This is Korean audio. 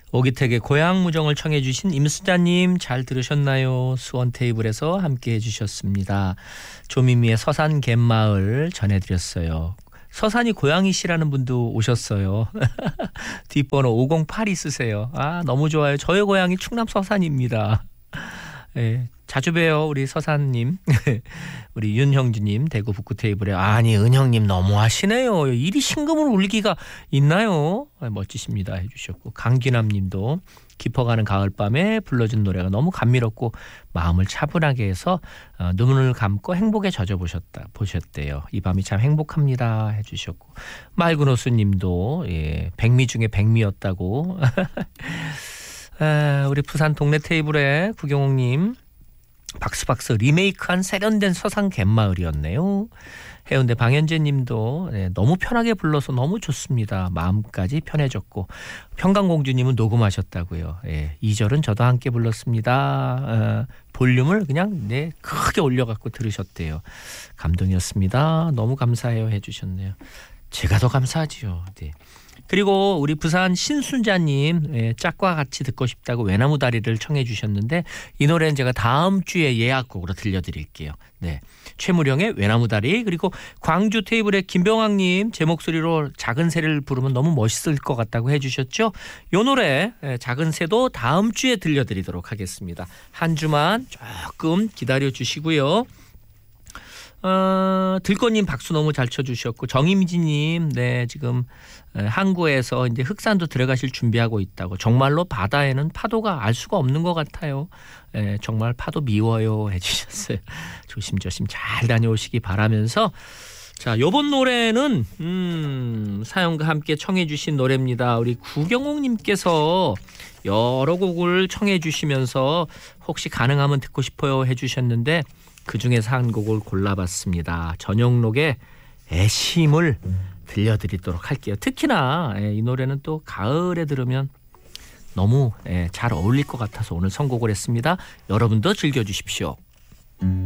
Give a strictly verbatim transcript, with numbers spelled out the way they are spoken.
오기택의 고향무정을 청해 주신 임수자님 잘 들으셨나요? 수원 테이블에서 함께 해주셨습니다. 조미미의 서산 갯마을 전해드렸어요. 서산이 고향이시라는 분도 오셨어요. 뒷번호 오공팔이 쓰세요. 아, 너무 좋아요. 저의 고향이 충남 서산입니다. 네, 자주 봬요 우리 서산님. 우리 윤형주님 대구 북구 테이블에 아니 은형님 너무하시네요. 이리 신금을 울기가 있나요? 멋지십니다 해주셨고 강기남님도 깊어가는 가을밤에 불러준 노래가 너무 감미롭고 마음을 차분하게 해서 어, 눈을 감고 행복에 젖어보셨다 보셨대요. 이 밤이 참 행복합니다 해주셨고 맑은호수님도 예, 백미 중에 백미였다고. 아, 우리 부산 동네 테이블에 구경옥님 박스박스 리메이크한 세련된 서산 갯마을이었네요. 해운대 방현재님도 네, 너무 편하게 불러서 너무 좋습니다. 마음까지 편해졌고 평강공주님은 녹음하셨다고요. 예, 이 절은 저도 함께 불렀습니다. 어, 볼륨을 그냥 네, 크게 올려갖고 들으셨대요. 감동이었습니다. 너무 감사해요 해주셨네요. 제가 더 감사하지요. 네. 그리고 우리 부산 신순자님 예, 짝과 같이 듣고 싶다고 외나무 다리를 청해 주셨는데 이 노래는 제가 다음 주에 예약곡으로 들려드릴게요. 네, 최무령의 외나무 다리 그리고 광주 테이블의 김병학님 제 목소리로 작은 새를 부르면 너무 멋있을 것 같다고 해주셨죠. 이 노래 예, 작은 새도 다음 주에 들려드리도록 하겠습니다. 한 주만 조금 기다려주시고요. 어, 들꽃님 박수 너무 잘 쳐주셨고 정임지님 네 지금 항구에서 이제 흑산도 들어가실 준비하고 있다고 정말로 바다에는 파도가 알 수가 없는 것 같아요. 에, 정말 파도 미워요 해주셨어요. 조심조심 잘 다녀오시기 바라면서 자 요번 노래는 음, 사연과 함께 청해 주신 노래입니다. 우리 구경옥님께서 여러 곡을 청해 주시면서 혹시 가능하면 듣고 싶어요 해주셨는데 그중에서 한 곡을 골라봤습니다. 전영록의 애심을 들려드리도록 할게요. 특히나 이 노래는 또 가을에 들으면 너무 잘 어울릴 것 같아서 오늘 선곡을 했습니다. 여러분도 즐겨주십시오.